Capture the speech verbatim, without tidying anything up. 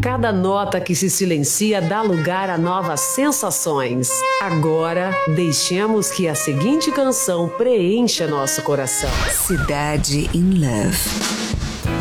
Cada nota que se silencia dá lugar a novas sensações. Agora, deixemos que a seguinte canção preencha nosso coração. Cidade in Love.